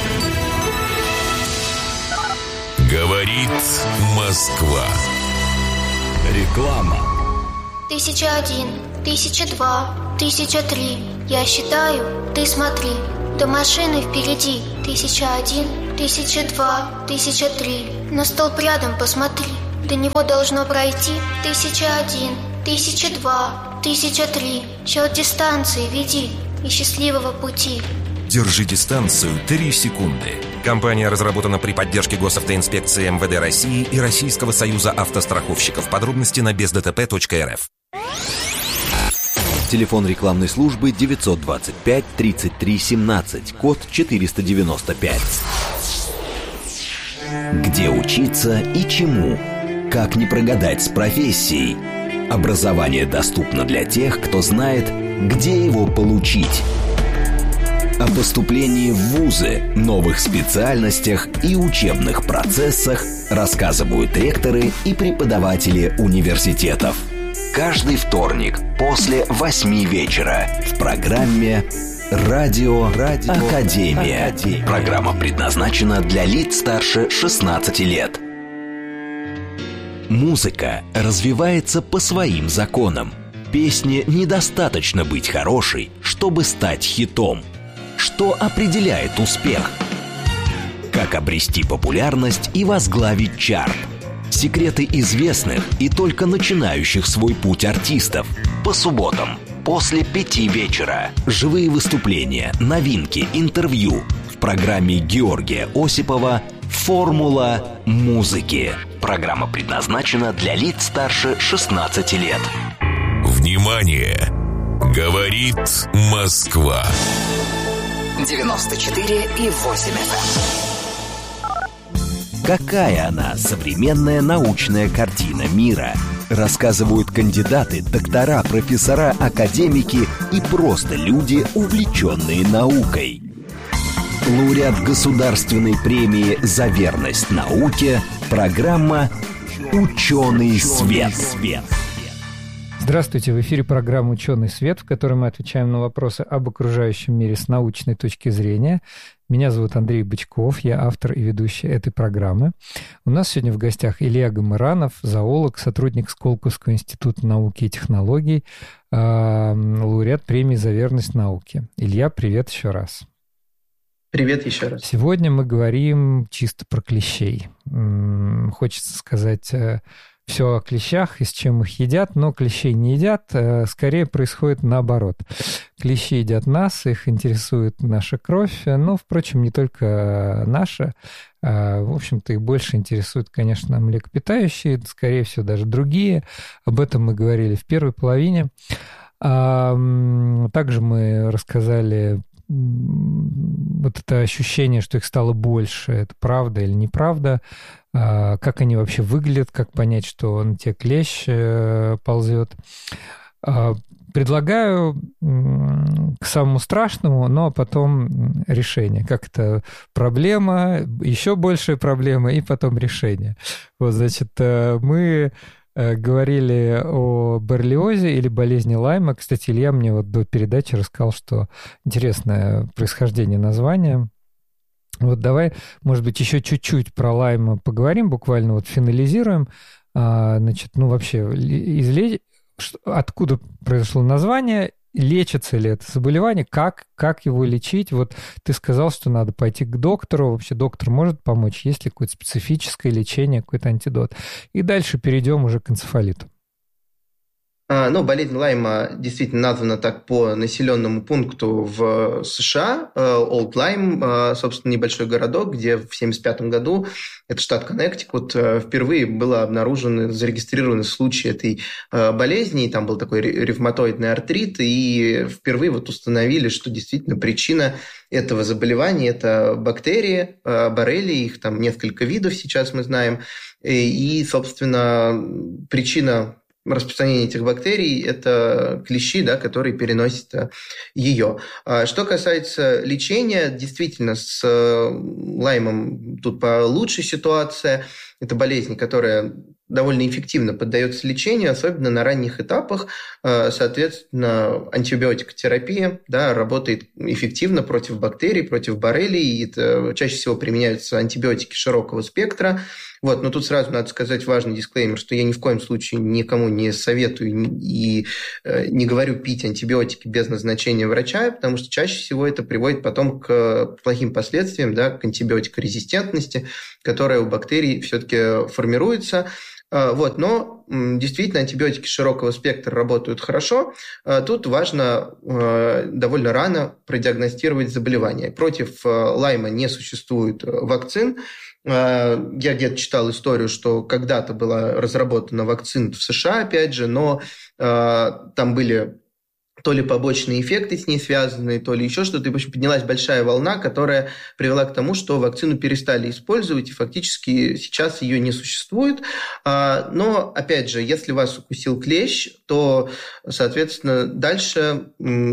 Говорит Москва. Реклама. Тысяча один, тысяча два, тысяча три. Я считаю, ты смотри. До машины впереди. Тысяча один, тысяча два, тысяча три. На столб рядом посмотри. До него должно пройти. Тысяча один, тысяча два, тысяча три. Счет дистанции веди. И счастливого пути. Держи дистанцию три секунды. Компания разработана при поддержке госавтоинспекции эм вэ дэ России и Российского союза автостраховщиков. Подробности на без дэ тэ пэ точка эр эф. Телефон рекламной службы девятьсот двадцать пять тридцать три семнадцать, код четыреста девяносто пять. Где учиться и чему? Как не прогадать с профессией? Образование доступно для тех, кто знает, где его получить. О поступлении в вузы, новых специальностях и учебных процессах рассказывают ректоры и преподаватели университетов. Каждый вторник после восьми вечера в программе «Радио, Радио Академия». Академия. Программа предназначена для лиц старше шестнадцати лет. Музыка развивается по своим законам. Песне недостаточно быть хорошей, чтобы стать хитом. Что определяет успех? Как обрести популярность и возглавить чарт? Секреты известных и только начинающих свой путь артистов. По субботам после пяти вечера. Живые выступления, новинки, интервью. В программе Георгия Осипова «Формула музыки». Программа предназначена для лиц старше шестнадцати лет. Внимание! Говорит Москва. девяносто четыре и восемь эф эм. Какая она, современная научная картина мира? Рассказывают кандидаты, доктора, профессора, академики и просто люди, увлеченные наукой. Лауреат государственной премии «За верность науке», программа «Ученый свет». Здравствуйте, в эфире программа «Ученый свет», в которой мы отвечаем на вопросы об окружающем мире с научной точки зрения. Меня зовут Андрей Бычков, я автор и ведущий этой программы. У нас сегодня в гостях Илья Гамыранов, зоолог, сотрудник Сколковского института науки и технологий, лауреат премии «За верность науке». Илья, привет еще раз. Привет еще раз. Сегодня мы говорим чисто про клещей. Хочется сказать все о клещах и с чем их едят, но клещей не едят, скорее происходит наоборот. Клещи едят нас, их интересует наша кровь, но, впрочем, не только наша. В общем-то, их больше интересуют, конечно, млекопитающие, скорее всего, даже другие. Об этом мы говорили в первой половине. Также мы рассказали вот это ощущение, что их стало больше, это правда или неправда, как они вообще выглядят, как понять, что на те клещ ползет. Предлагаю к самому страшному, но потом решение. Как это проблема, еще большая проблема, и потом решение. Вот, значит, мы говорили о боррелиозе или болезни Лайма. Кстати, Илья мне вот до передачи рассказал, что интересное происхождение названия. Вот давай, может быть, еще чуть-чуть про Лайма поговорим, буквально вот финализируем. А, значит, ну вообще, излечь, откуда произошло название лечится ли это заболевание, как, как его лечить? Вот ты сказал, что надо пойти к доктору. Вообще доктор может помочь? Есть ли какое-то специфическое лечение, какой-то антидот? И дальше перейдем уже к энцефалиту. Ну, болезнь Лайма действительно названа так по населенному пункту в США. Олд Лайм, собственно, небольшой городок, где в семьдесят пятом году, это штат Коннектикут, впервые было обнаружено, зарегистрированы случаи этой болезни. И там был такой ревматоидный артрит, и впервые вот установили, что действительно причина этого заболевания – это бактерии, боррелии, их там несколько видов сейчас мы знаем. И, собственно, причина распространение этих бактерий – это клещи, да, которые переносят ее. Что касается лечения, действительно, с Лаймом тут получше ситуация. Это болезнь, которая довольно эффективно поддается лечению, особенно на ранних этапах. Соответственно, антибиотикотерапия, да, работает эффективно против бактерий, против боррелий. Это чаще всего применяются антибиотики широкого спектра. Вот, но тут сразу надо сказать важный дисклеймер, что я ни в коем случае никому не советую и не говорю пить антибиотики без назначения врача, потому что чаще всего это приводит потом к плохим последствиям, да, к антибиотикорезистентности, которая у бактерий все-таки формируется. Вот, но действительно антибиотики широкого спектра работают хорошо. Тут важно довольно рано продиагностировать заболевание. Против Лайма не существует вакцин. Я где-то читал историю, что когда-то была разработана вакцина в США, опять же, но там были то ли побочные эффекты с ней связанные, то ли еще что-то. И, в общем, поднялась большая волна, которая привела к тому, что вакцину перестали использовать, и фактически сейчас ее не существует. Но, опять же, если вас укусил клещ, то, соответственно, дальше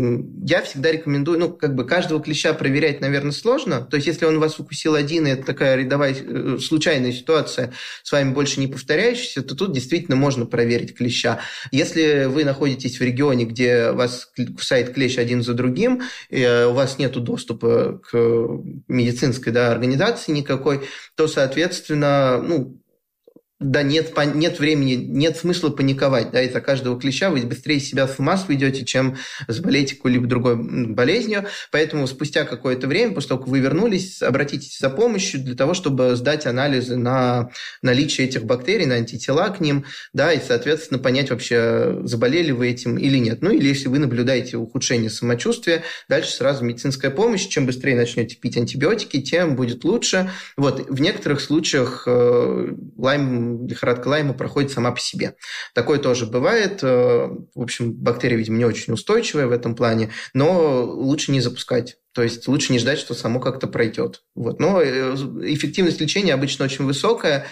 я всегда рекомендую, ну, как бы каждого клеща проверять, наверное, сложно. То есть, если он вас укусил один, и это такая рядовая случайная ситуация, с вами больше не повторяющаяся, то тут действительно можно проверить клеща. Если вы находитесь в регионе, где вас кусает клещ один за другим, и у вас нет доступа к медицинской, да, организации никакой, то, соответственно, ну, да, нет, нет времени, нет смысла паниковать, да, из-за каждого клеща вы быстрее себя с ума сведете, чем заболеете какой-либо другой болезнью. Поэтому спустя какое-то время, после того, как вы вернулись, обратитесь за помощью для того, чтобы сдать анализы на наличие этих бактерий, на антитела к ним, да, и, соответственно, понять вообще, заболели вы этим или нет. Ну, или если вы наблюдаете ухудшение самочувствия, дальше сразу медицинская помощь. Чем быстрее начнете пить антибиотики, тем будет лучше. Вот, в некоторых случаях э, Лайм лихорадка Лайма проходит сама по себе. Такое тоже бывает. В общем, бактерия, видимо, не очень устойчивая в этом плане, но лучше не запускать. То есть лучше не ждать, что само как-то пройдет. Вот. Но эффективность лечения обычно очень высокая,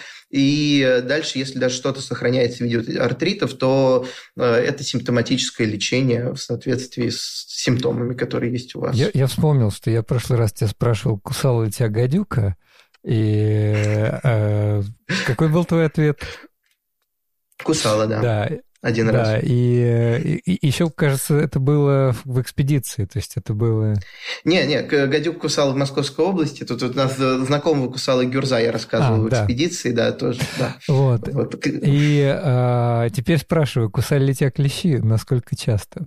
и дальше, если даже что-то сохраняется в виде артритов, то это симптоматическое лечение в соответствии с симптомами, которые есть у вас. Я, я вспомнил, что я в прошлый раз тебя спрашивал, кусала ли тебя гадюка, и э, какой был твой ответ? Кусала, да. Да. Один да, раз. И, и, и еще, кажется, это было в экспедиции, то есть это было... Не, не, гадюк кусал в Московской области, тут, тут у нас знакомого кусала гюрза, я рассказывал а, в да. экспедиции, да, тоже, да. Вот, вот. И а, теперь спрашиваю, кусали ли тебя клещи, насколько часто?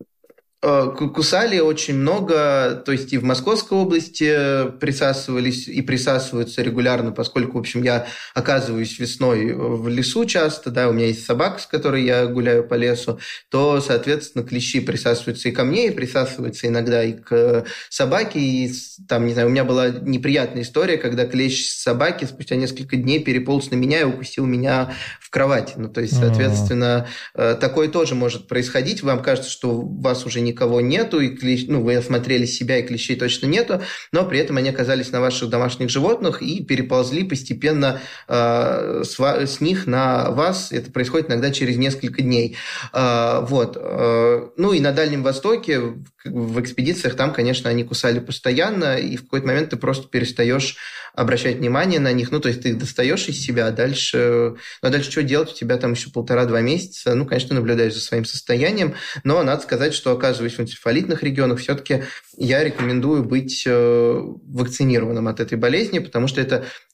Кусали очень много, то есть и в Московской области присасывались и присасываются регулярно, поскольку, в общем, я оказываюсь весной в лесу часто, да, у меня есть собака, с которой я гуляю по лесу, то, соответственно, клещи присасываются и ко мне, и присасываются иногда и к собаке, и там, не знаю, у меня была неприятная история, когда клещ собаки спустя несколько дней переполз на меня и укусил меня в кровати, ну, то есть, соответственно, mm-hmm. такое тоже может происходить, вам кажется, что у вас уже не никого нету, и клещ... ну, вы осмотрели себя, и клещей точно нету, но при этом они оказались на ваших домашних животных и переползли постепенно э, с, ва... с них на вас. Это происходит иногда через несколько дней. Э, вот. Э, ну и на Дальнем Востоке, в, в экспедициях, там, конечно, они кусали постоянно, и в какой-то момент ты просто перестаешь обращать внимание на них. Ну, то есть ты их достаешь из себя, а дальше... Ну, а дальше что делать? У тебя там еще полтора-два месяца. Ну, конечно, ты наблюдаешь за своим состоянием, но надо сказать, что, оказываясь в энцефалитных регионах, все-таки я рекомендую быть вакцинированным от этой болезни, потому что это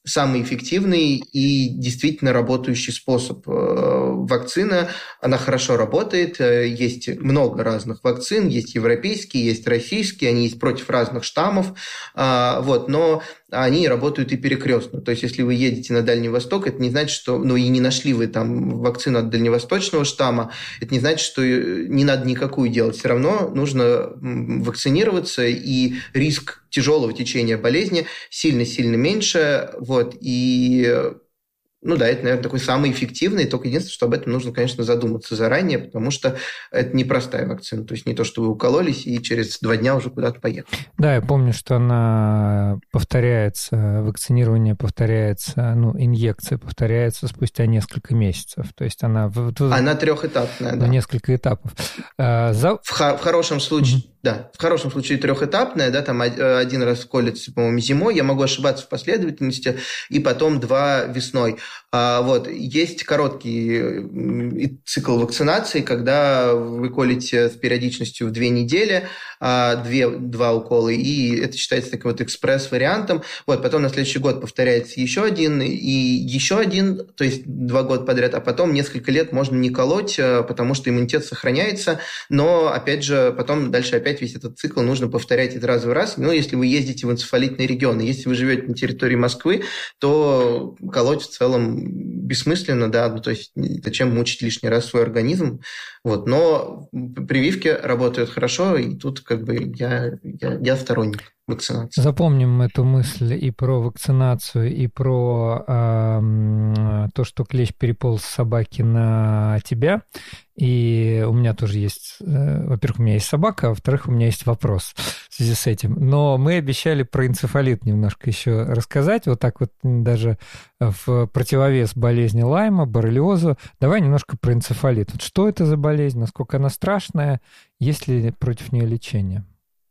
самый эффективный и действительно работающий способ. Вакцина, она хорошо работает, есть много разных вакцин, есть европейские, есть российские, они есть против разных штаммов, вот, но они работают и перекрестно. То есть, если вы едете на Дальний Восток, это не значит, что... Ну, и не нашли вы там вакцину от дальневосточного штамма, это не значит, что не надо никакую делать. Все равно нужно вакцинироваться, и риск тяжелого течения болезни сильно-сильно меньше. Вот, и... Ну да, это, наверное, такой самый эффективный, только единственное, что об этом нужно, конечно, задуматься заранее, потому что это непростая вакцина, то есть не то, что вы укололись и через два дня уже куда-то поехали. Да, я помню, что она повторяется, вакцинирование повторяется, ну, инъекция повторяется спустя несколько месесов, то есть она... Она трехэтапная, да. Несколько этапов. За... В, х- в хорошем случае... Mm-hmm. Да, в хорошем случае трехэтапная, да, там один раз колется, по-моему, зимой, я могу ошибаться в последовательности, и потом два весной. А, вот, есть короткий цикл вакцинации, когда вы колите с периодичностью в две недели, а, две, два укола, и это считается таким вот экспресс-вариантом. Вот, потом на следующий год повторяется еще один, и еще один, то есть два года подряд, а потом несколько лет можно не колоть, потому что иммунитет сохраняется, но, опять же, потом дальше опять весь этот цикл нужно повторять из раза в раз. Ну, если вы ездите в энцефалитные регионы, если вы живете на территории Москвы, то колоть в целом бессмысленно, да, ну, то есть зачем мучить лишний раз свой организм. Вот, но прививки работают хорошо, и тут как бы я, я, я сторонник вакцинации. Запомним эту мысль и про вакцинацию, и про э, то, что клещ переполз с собаки на тебя. И у меня тоже есть, э, во-первых, у меня есть собака, а во-вторых, у меня есть вопрос в связи с этим. Но мы обещали про энцефалит немножко еще рассказать, вот так вот даже в противовес болезни Лайма, боррелиозу. Давай немножко про энцефалит. Вот что это за болезнь, насколько она страшная, есть ли против нее лечение?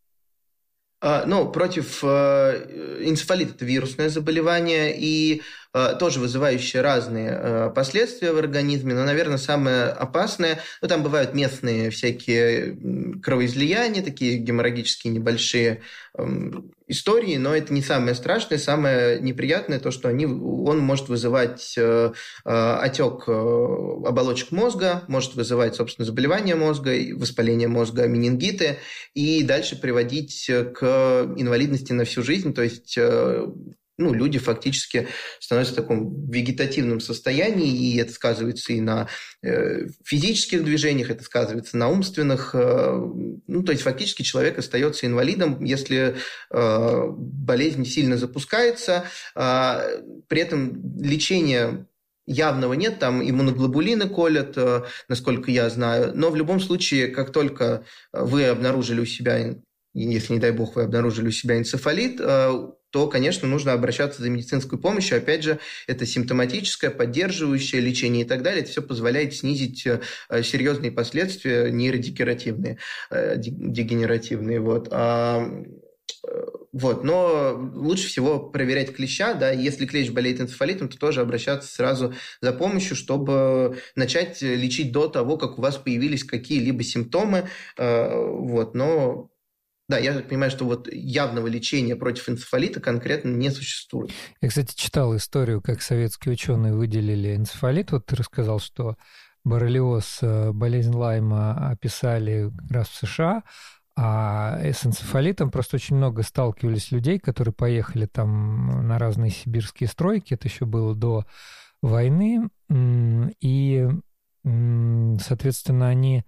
Ну, против э, энцефалит – это вирусное заболевание, и э, тоже вызывающее разные э, последствия в организме, но, наверное, самое опасное, ну, там бывают местные всякие кровоизлияния, такие геморрагические небольшие э, истории, но это не самое страшное, самое неприятное то, что они, он может вызывать э, э, отек э, оболочек мозга, может вызывать, собственно, заболевание мозга, воспаление мозга, менингиты, и дальше приводить к инвалидности на всю жизнь, то есть ну, люди фактически становятся в таком вегетативном состоянии, и это сказывается и на физических движениях, это сказывается на умственных, ну, то есть фактически человек остается инвалидом, если болезнь сильно запускается, при этом лечение явного нет, там иммуноглобулины колят, насколько я знаю, но в любом случае, как только вы обнаружили у себя, если, не дай бог, вы обнаружили у себя энцефалит, то, конечно, нужно обращаться за медицинской помощью. Опять же, это симптоматическое, поддерживающее лечение и так далее. Это все позволяет снизить серьезные последствия нейродегенеративные. Дегенеративные, вот. Вот, но лучше всего проверять клеща, да, если клещ болеет энцефалитом, то тоже обращаться сразу за помощью, чтобы начать лечить до того, как у вас появились какие-либо симптомы, вот, но... Да, я так понимаю, что вот явного лечения против энцефалита конкретно не существует. Я, кстати, читал историю, как советские ученые выделили энцефалит. Вот ты рассказал, что боррелиоз, болезнь Лайма описали как раз в США, а с энцефалитом просто очень много сталкивались людей, которые поехали там на разные сибирские стройки. Это еще было до войны. И, соответственно, они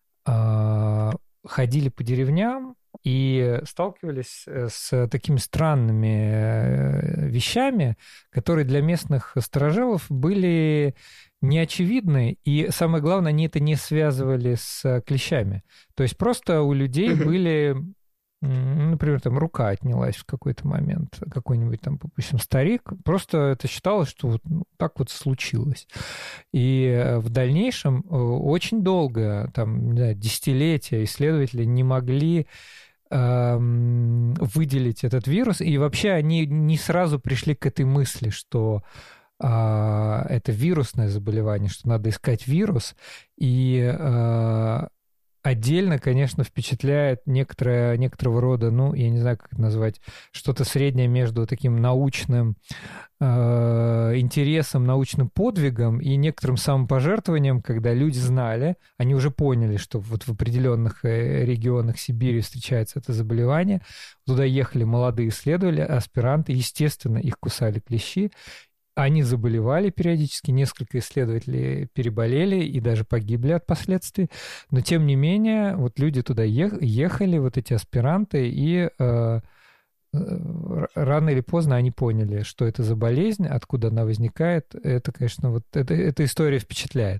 ходили по деревням и сталкивались с такими странными вещами, которые для местных старожилов были неочевидны, и самое главное, они это не связывали с клещами. То есть просто у людей mm-hmm. были, например, там рука отнялась в какой-то момент, какой-нибудь там, допустим, старик, просто это считалось, что вот ну, так вот случилось. И в дальнейшем очень долго, там, не знаю, десятилетия исследователи не могли эм, выделить этот вирус, и вообще они не сразу пришли к этой мысли, что э, это вирусное заболевание, что надо искать вирус, и э, отдельно, конечно, впечатляет некоторое, некоторого рода, ну, я не знаю, как это назвать, что-то среднее между таким научным э, интересом, научным подвигом и некоторым самопожертвованием, когда люди знали, они уже поняли, что вот в определенных регионах Сибири встречается это заболевание, туда ехали молодые исследователи, аспиранты, естественно, их кусали клещи, они заболевали периодически, несколько исследователей переболели и даже погибли от последствий, но тем не менее вот люди туда ехали, вот эти аспиранты, и э, рано или поздно они поняли, что это за болезнь, откуда она возникает. Это, конечно, вот это, эта история впечатляет.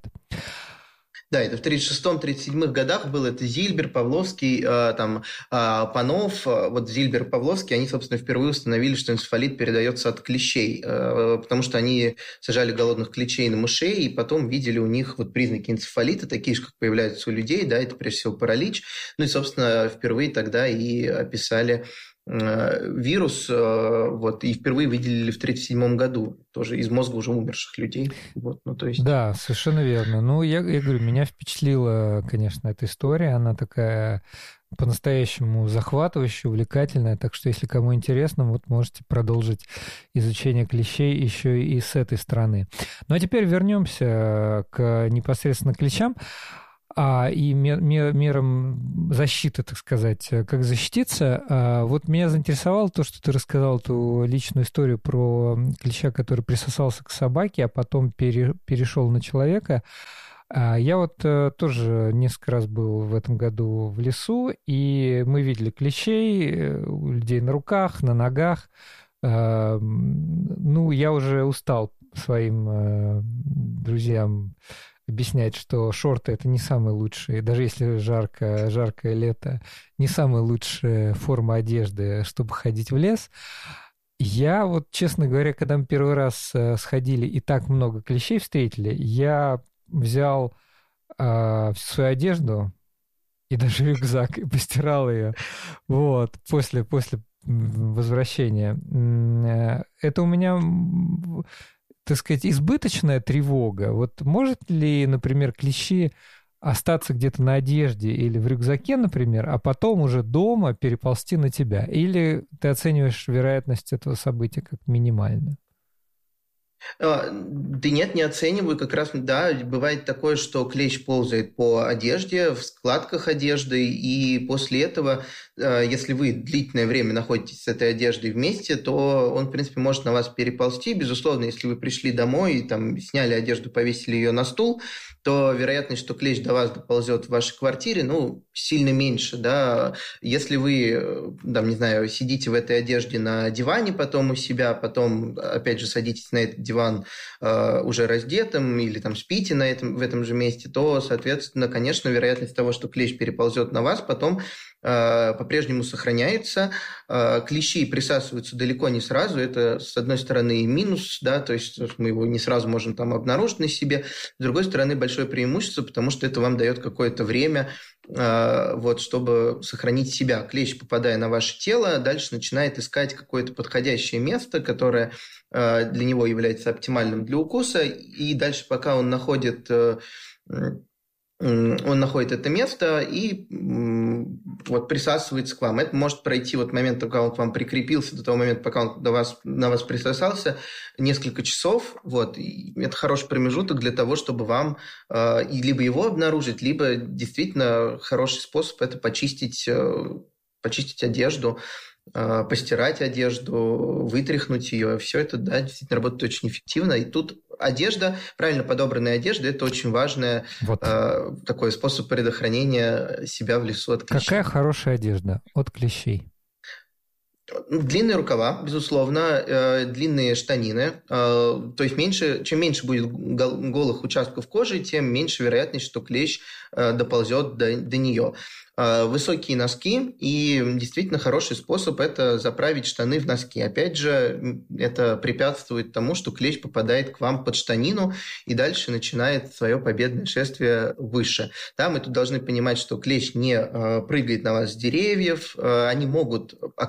Да, это в тридцать шестом — тридцать седьмом годах было, это Зильбер, Павловский, э, там, э, Панов, вот Зильбер, Павловский, они, собственно, впервые установили, что энцефалит передается от клещей, э, потому что они сажали голодных клещей на мышей, и потом видели у них вот признаки энцефалита, такие же, как появляются у людей, да, это прежде всего паралич, ну и, собственно, впервые тогда и описали вирус, вот, и впервые выделили в тридцать седьмом году, тоже из мозга уже умерших людей. Вот, ну, то есть... Да, совершенно верно. Ну, я, я говорю, меня впечатлила, конечно, эта история, она такая по-настоящему захватывающая, увлекательная, так что, если кому интересно, вот можете продолжить изучение клещей еще и с этой стороны. Ну, а теперь вернемся к непосредственно клещам. А, и мер, мер, мерам защиты, так сказать, как защититься. А, вот меня заинтересовало то, что ты рассказал ту личную историю про клеща, который присосался к собаке, а потом пере, перешел на человека. А, я вот а, тоже несколько раз был в этом году в лесу, и мы видели клещей у людей на руках, на ногах. А, ну, я уже устал своим а, друзьям объяснять, что шорты – это не самые лучшие, даже если жарко, жаркое лето, не самая лучшая форма одежды, чтобы ходить в лес. Я вот, честно говоря, когда мы первый раз сходили и так много клещей встретили, я взял э, свою одежду и даже рюкзак и постирал ее вот, после, после возвращения. Это у меня... так сказать, избыточная тревога. Вот может ли, например, клещи остаться где-то на одежде или в рюкзаке, например, а потом уже дома переползти на тебя? Или ты оцениваешь вероятность этого события как минимальную? Да нет, не оцениваю. Как раз, да, бывает такое, что клещ ползает по одежде, в складках одежды, и после этого, если вы длительное время находитесь с этой одеждой вместе, то он, в принципе, может на вас переползти. Безусловно, если вы пришли домой и там сняли одежду, повесили ее на стул, то вероятность, что клещ до вас доползет в вашей квартире, ну, сильно меньше, да. Если вы, там, не знаю, сидите в этой одежде на диване потом у себя, потом, опять же, садитесь на этот диван э, уже раздетым или там спите на этом, в этом же месте, то, соответственно, конечно, вероятность того, что клещ переползет на вас, потом э, по-прежнему сохраняется. Э, клещи присасываются далеко не сразу, это, с одной стороны, минус, да, то есть мы его не сразу можем там обнаружить на себе, с другой стороны, большое преимущество, потому что это вам дает какое-то время, э, вот, чтобы сохранить себя. Клещ, попадая на ваше тело, дальше начинает искать какое-то подходящее место, которое для него является оптимальным для укуса, и дальше, пока он находит, он находит это место и вот присасывается к вам. Это может пройти вот момент, пока он к вам прикрепился, до того момента, пока он до вас, на вас присосался, несколько часов. Вот. И это хороший промежуток для того, чтобы вам либо его обнаружить, либо действительно хороший способ – это почистить, почистить одежду, постирать одежду, вытряхнуть ее. Все это, да, действительно работает очень эффективно. И тут одежда, правильно подобранная одежда, это очень важный вот. э, такой способ предохранения себя в лесу от клещей. Какая хорошая одежда от клещей? Длинные рукава, безусловно, э, длинные штанины. Э, то есть меньше, чем меньше будет голых участков кожи, тем меньше вероятность, что клещ э, доползет до, до нее. Высокие носки, и действительно хороший способ – это заправить штаны в носки. Опять же, это препятствует тому, что клещ попадает к вам под штанину и дальше начинает свое победное шествие выше. Да, мы тут должны понимать, что клещ не прыгает на вас с деревьев, они могут оказываться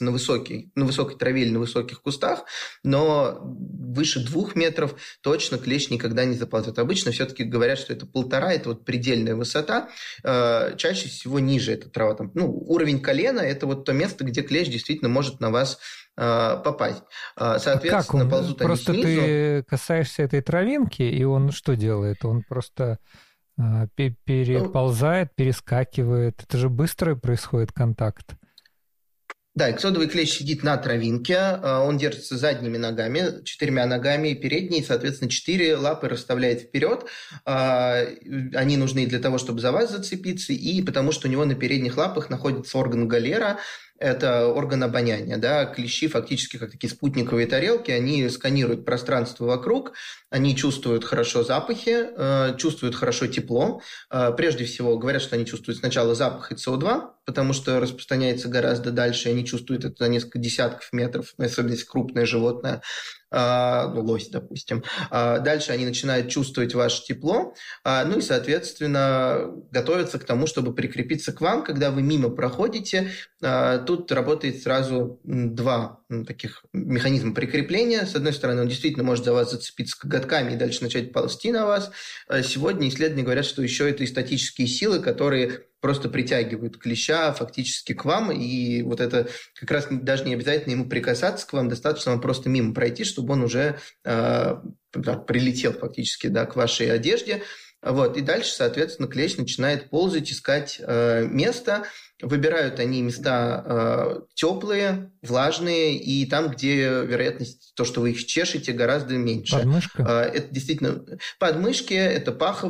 на, высокий, на высокой траве или на высоких кустах, но выше двух метров точно клещ никогда не заползет. Обычно все-таки говорят, что это полтора, это вот предельная высота. Чаще всего ниже эта трава. Там, ну, уровень колена – это вот то место, где клещ действительно может на вас попасть. Соответственно, как он? ползут Просто они снизу. Ты касаешься этой травинки, и он что делает? Он просто переползает, перескакивает. Это же быстро происходит контакт. Да, экзодовый клещ сидит на травинке, он держится задними ногами, четырьмя ногами, и передние, соответственно, четыре лапы расставляет вперед. Они нужны для того, чтобы за вас зацепиться, и потому что у него на передних лапах находится орган галера, это орган обоняния. Да? Клещи фактически как такие спутниковые тарелки, они сканируют пространство вокруг, они чувствуют хорошо запахи, чувствуют хорошо тепло. Прежде всего, говорят, что они чувствуют сначала запах и С О два, потому что распространяется гораздо дальше, и они чувствуют это на несколько десятков метров, особенно если крупное животное, ну, лось, допустим. Дальше они начинают чувствовать ваше тепло, ну и, соответственно, готовятся к тому, чтобы прикрепиться к вам, когда вы мимо проходите. Тут работает сразу два таких механизма прикрепления. С одной стороны, он действительно может за вас зацепиться коготками и дальше начать ползти на вас. Сегодня исследования говорят, что еще это и статические силы, которые просто притягивают клеща фактически к вам, и вот это как раз даже не обязательно ему прикасаться к вам, достаточно вам просто мимо пройти, чтобы он уже э, да, прилетел фактически, да, к вашей одежде. Вот. И дальше, соответственно, клещ начинает ползать, искать э, место. Выбирают они места э, теплые, влажные, и там, где вероятность, то, что вы их чешете, гораздо меньше. Подмышка? Э, это действительно подмышки, это паховые